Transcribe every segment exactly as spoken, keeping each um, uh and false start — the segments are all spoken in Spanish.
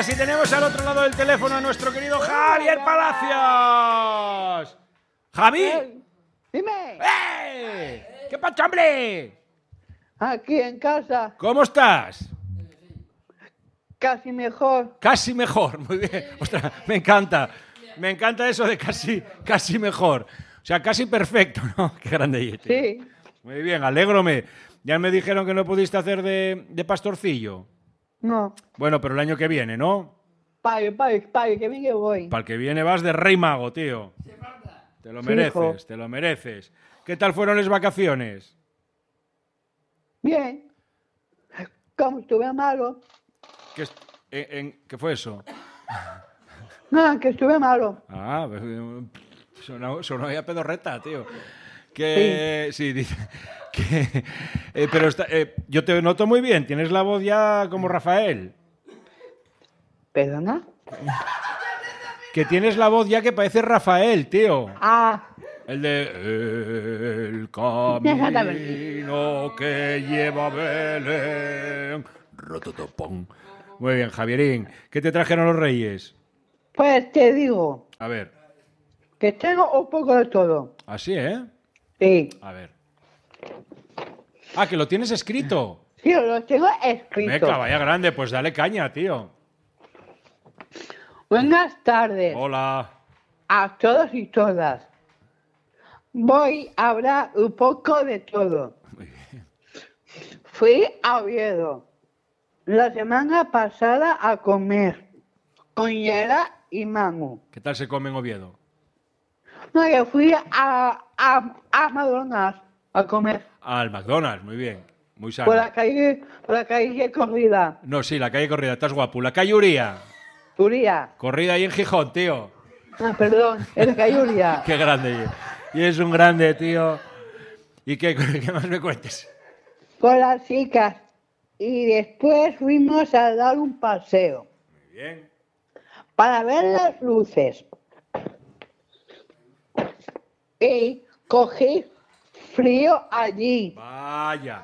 más y tenemos al otro lado del teléfono a nuestro querido Javier Palacios. ¡Javi! ¡Dime! ¡Eh! ¿Qué pasa, hombre? Aquí en casa, ¿Cómo estás? casi mejor. Casi mejor, muy bien. Ostras, me encanta. Me encanta eso de casi, casi mejor. O sea, casi perfecto, ¿no? Qué grande. Sí. Muy bien, alégrome. Ya me dijeron que no pudiste hacer de, de pastorcillo. No. Bueno, pero el año que viene, ¿no? Pague, pague, pague, que bien que voy. Para el que viene vas de rey mago, tío. Te lo mereces, hijo. te lo mereces. ¿Qué tal fueron las vacaciones? Bien. Como estuve malo. ¿Qué, es- en- en- ¿qué fue eso? No, que estuve malo. Ah, sonó, sonó ya pedorreta, tío. Que sí, dice que eh, pero está- eh, yo te noto muy bien, tienes la voz ya como Rafael. ¿Perdona? Que tienes la voz ya que parece Rafael, tío. Ah, El de el camino que lleva a Belén. Rototopón. Muy bien, Javierín. ¿Qué te trajeron los reyes? pues te digo A ver. que tengo un poco de todo. Así, ¿eh? Sí. A ver. Ah, que lo tienes escrito. Sí, lo tengo escrito. Venga, vaya grande, pues dale caña, tío. Buenas tardes Hola. a todos y todas. Voy a hablar un poco de todo. Muy bien. Fui a Oviedo la semana pasada a comer con Yera y Manu. ¿Qué tal se come en Oviedo? No, yo fui a, a, a McDonald's a comer Ah, al McDonald's, muy bien. Muy por la sano. calle, por la calle corrida. No, sí, la calle Corrida, estás guapo. La calle Uría. Uría. Corrida ahí en Gijón, tío. Ah, perdón, es la calle Uría. Qué grande. Y es un grande, tío. ¿Y qué, qué más me cuentes? Con las chicas. Y después fuimos a dar un paseo Muy bien. para ver las luces. Y cogí frío allí. Vaya.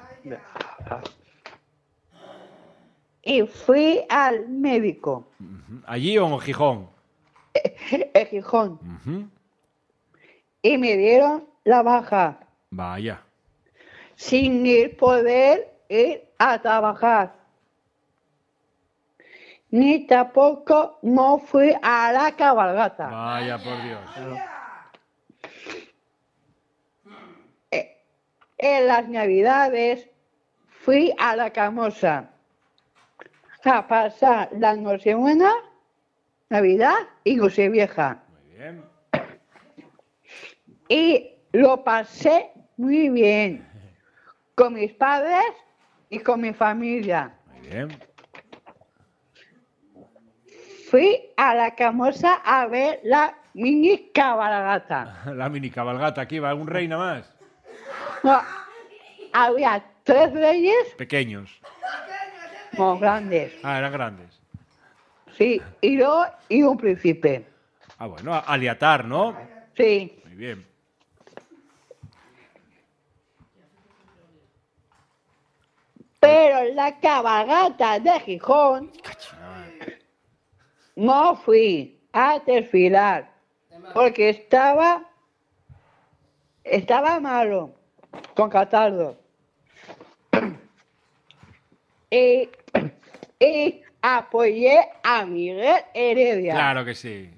Y fui al médico, Ujú. ¿Allí o en Gijón? en Gijón. Ujú. Y me dieron la baja. Vaya. Sin ir poder ir a trabajar. Ni tampoco no fui a la cabalgata. Vaya, por Dios. Eh, En las navidades fui a la Camosa a pasar la Nochebuena, Navidad y Nochevieja. Muy bien. Y lo pasé muy bien con mis padres y con mi familia. Muy bien. Fui a la Camosa a ver la mini cabalgata. La mini cabalgata, aquí va un rey nada más. No, había tres reyes Pequeños. muy grandes, Ah, eran grandes. sí, y yo y un príncipe, Ah, bueno, a- aliatar, ¿no? sí. Muy bien. Pero la cabalgata de Gijón no fui a desfilar porque estaba, estaba malo con catarro. Y, y apoyé a Miguel Heredia. Claro que sí.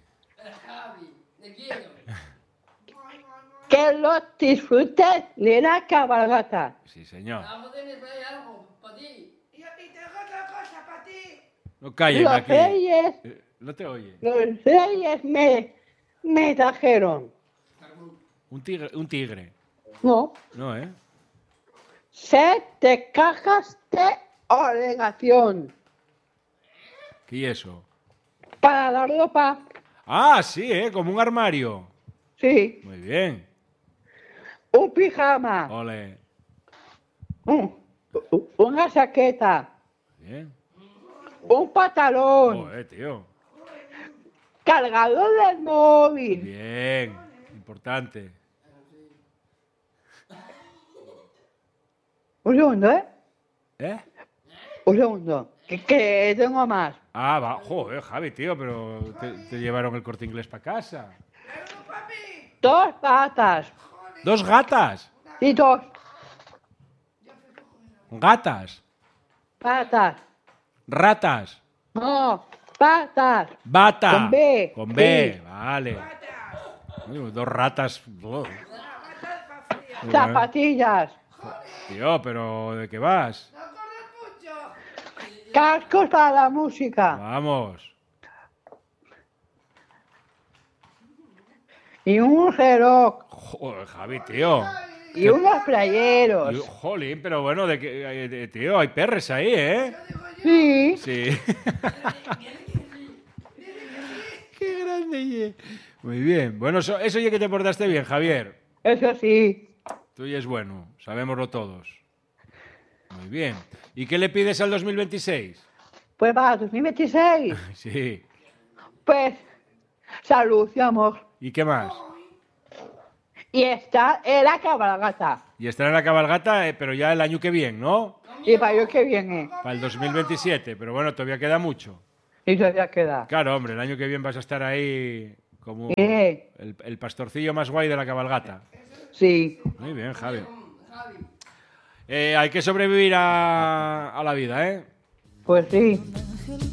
Que lo disfruten de la cabalgata. Sí, señor. Vamos a tener algo para ti. Y, y tengo otra cosa para ti. No callen Los aquí. reyes, Eh, No te oye. los reyes me, me trajeron, Un tigre, un tigre. no, No, ¿eh? siete cajas de obligación ¿Qué es eso? para la ropa, Ah, sí, ¿eh? Como un armario. sí, Muy bien. un pijama, Ole. un- una chaqueta, Bien. un pantalón, Joder, tío. cargador del móvil, Bien. Importante. un segundo, ¿eh? ¿Eh? Un segundo, que, que tengo más. Ah, va. Joder, Javi, tío, pero te, te llevaron el Corte Inglés para casa. Dos patas. Dos gatas. Y dos Gatas. patas. Ratas. No, patas. Bata. Con B. Con B, Sí. vale. Uy, dos ratas. Oh. Zapatillas. Tío, pero ¿de qué vas? ¡No corres mucho! Cascos para la música. Vamos. Y un reloj. Joder, Javi, tío. Y unos playeros. Y- Jolín, pero bueno, de que, eh, de- tío, hay perres ahí, ¿eh? Sí. Sí. Qué grande, ye. Muy bien. Bueno, eso, eso ya que te portaste bien, Javier. Eso sí. Tú ya es bueno, sabémoslo todos. Muy bien. ¿Y qué le pides al dos mil veintiséis? Pues para dos mil veintiséis. Sí. Pues salud y amor. ¿Y qué más? Y está en la cabalgata. Y estar en la cabalgata, eh, pero ya el año que viene, ¿no? Y para el que viene. Para el dos mil veintisiete, pero bueno, todavía queda mucho. Y todavía queda. Claro, hombre, el año que viene vas a estar ahí como Eh. el, el pastorcillo más guay de la cabalgata. Sí. Muy bien, Javi. Eh, hay que sobrevivir a, a la vida, ¿eh? Pues sí.